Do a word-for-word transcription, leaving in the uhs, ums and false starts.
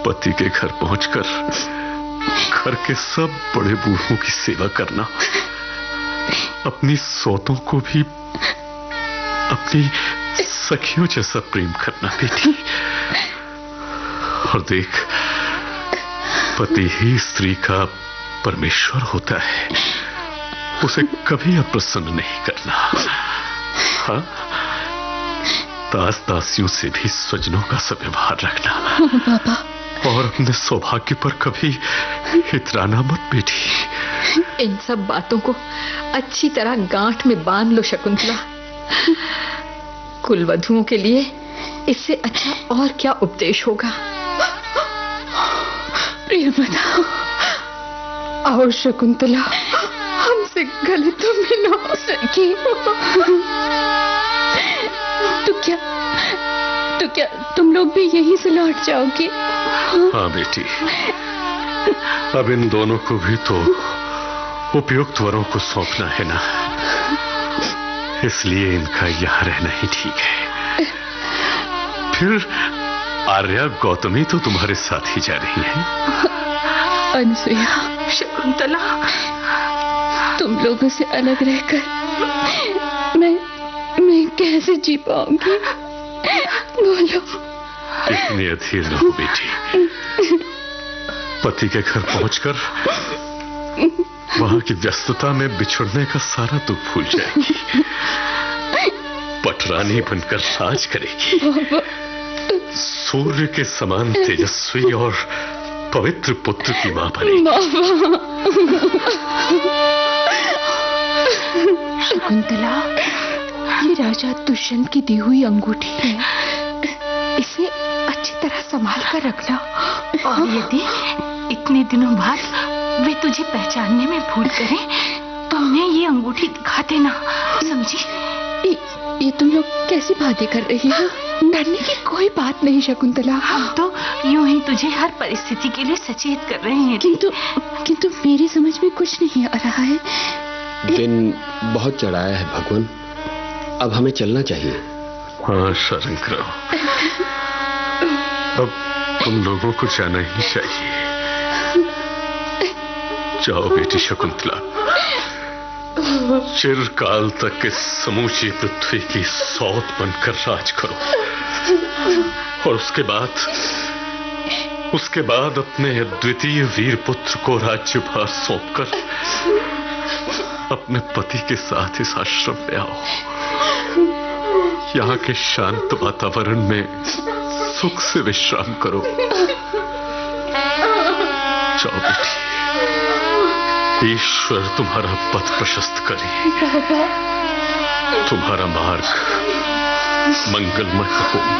पति के घर पहुंचकर घर के सब बड़े बूढ़ों की सेवा करना, अपनी सौतों को भी अपनी सखियों जैसा प्रेम करना बेटी। और देख, पति ही स्त्री का परमेश्वर होता है, उसे कभी अप्रसन्न नहीं करना। हाँ, दास दासियों से भी स्वजनों का सव्यवहार रखना। बाबा, और अपने सौभाग्य पर कभी इतराना मत बेटी। इन सब बातों को अच्छी तरह गांठ में बांध लो शकुंतला। कुलवधुओं के लिए इससे अच्छा और क्या उपदेश होगा। प्रियव्रता, और शकुंतला, हमसे गले तो मिलो सके। तो क्या तो क्या तुम लोग भी यहीं से लौट जाओगे? हाँ बेटी, अब इन दोनों को भी तो उपयुक्त वरों को सौंपना है ना, इसलिए इनका यहाँ रहना ही ठीक है। फिर आर्या गौतमी तो तुम्हारे साथ ही जा रही है। अनसुया, शकुंतला, तुम लोगों से अलग रहकर मैं मैं कैसे जी पाऊंगी? बोलो। इतनी अधीर न हो बेटी। पति के घर पहुंचकर वहां की व्यस्तता में बिछुड़ने का सारा दुख भूल जाएगी। पटरानी बनकर राज करेगी। सूर्य के समान तेजस्वी और पवित्र पुत्र की मां बनेगी। शकुंतला, ये राजा दुष्यंत की दी हुई अंगूठी है, इसे अच्छी तरह संभाल कर रखना। और यदि इतने दिनों बाद वे तुझे पहचानने में भूल करें तो उन्हें ये अंगूठी दिखा देना, समझी? ये, ये तुम लोग कैसी बातें कर रही हो? डरने की कोई बात नहीं शकुंतला। हम तो यूं ही तुझे हर परिस्थिति के लिए सचेत कर रहे हैं। किंतु किंतु मेरी समझ में कुछ नहीं आ रहा है। दिन बहुत चढ़ाया है भगवान, अब हमें चलना चाहिए। हाँ शरंकर, अब तुम लोगों को जाना ही चाहिए। जाओ बेटी शकुंतला, चिरकाल तक इस समूची पृथ्वी की सौत बनकर राज करो। और उसके बाद उसके बाद अपने द्वितीय वीर पुत्र को राज्यभार सौंपकर अपने पति के साथ इस आश्रम में आओ। यहाँ के शांत वातावरण में सुख से विश्राम करो। जाओ बेटी, ईश्वर तुम्हारा पथ प्रशस्त करे, तुम्हारा मार्ग मंगलमय हो।